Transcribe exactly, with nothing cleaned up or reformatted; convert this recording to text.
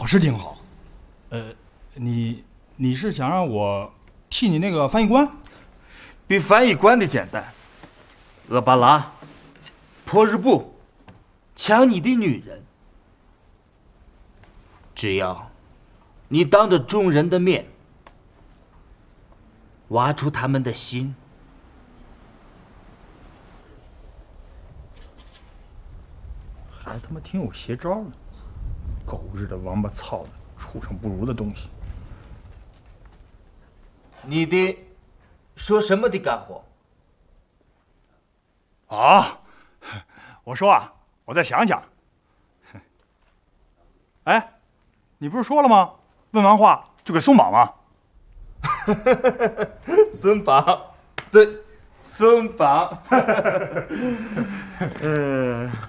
是挺好。呃，你你是想让我替你那个翻译官？ 比翻译官的简单。厄巴拉，破日布，抢你的女人。只要你当着众人的面挖出他们的心。 还他妈挺有邪招的，狗日的王八操的，畜生不如的东西！ 你的说什么的干活？ 啊，我说啊，我再想想。哎，你不是说了吗？问完话就给松绑吗？ 松绑，对，松绑。嗯。